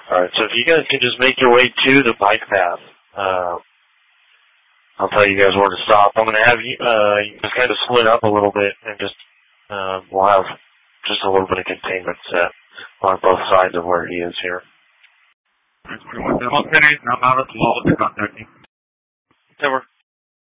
Alright, so if you guys can just make your way to the bike path, I'll tell you guys where to stop. I'm going to have you just kind of split up a little bit and just, we'll have just a little bit of containment set on both sides of where he is here. Okay, I'm out of the contacting. Over.